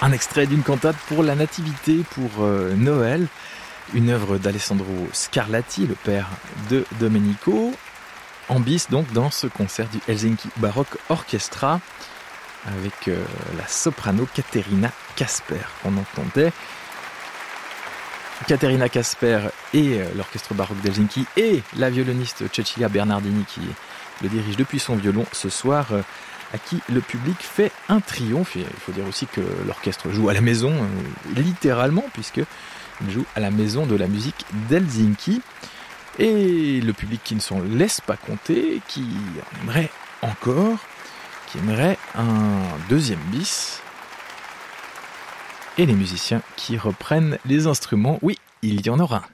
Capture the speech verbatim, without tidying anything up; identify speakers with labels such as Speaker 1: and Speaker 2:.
Speaker 1: Un extrait d'une cantate pour la Nativité, pour euh, Noël, une œuvre d'Alessandro Scarlatti, le père de Domenico, en bis donc dans ce concert du Helsinki Baroque Orchestra, avec euh, la soprano Caterina Kasper qu'on entendait. Caterina Kasper et euh, l'orchestre baroque d'Helsinki et la violoniste Cecilia Bernardini qui le dirige depuis son violon ce soir, euh, à qui le public fait un triomphe. Et il faut dire aussi que l'orchestre joue à la maison, euh, littéralement, puisqu'il joue à la maison de la musique d'Helsinki. Et le public qui ne s'en laisse pas compter, qui en aimerait encore, qui aimerait un deuxième bis. Et les musiciens qui reprennent les instruments, oui, il y en aura un.